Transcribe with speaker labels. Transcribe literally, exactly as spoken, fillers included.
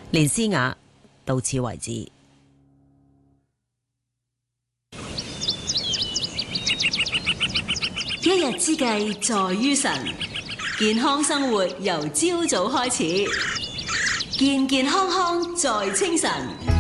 Speaker 1: 連詩雅，到此為止。
Speaker 2: 一日之計在於晨，健康生活由朝早開始，健健康康在清晨。